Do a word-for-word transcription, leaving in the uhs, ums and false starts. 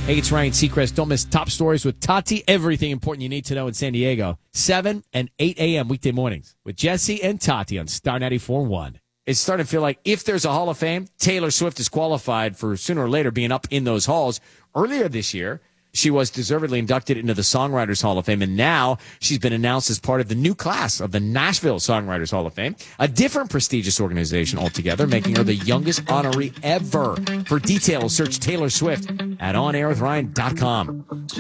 Hey, it's Ryan Seacrest. Don't miss Top Stories with Tati. Everything important you need to know in San Diego. seven and eight a.m. weekday mornings with Jesse and Tati on Star ninety-four point one. It's starting to feel like if there's a Hall of Fame, Taylor Swift is qualified for sooner or later being up in those halls. Earlier this year, she was deservedly inducted into the Songwriters Hall of Fame, and now she's been announced as part of the new class of the Nashville Songwriters Hall of Fame, a different prestigious organization altogether, making her the youngest honoree ever. For details, search Taylor Swift at on air with ryan dot com.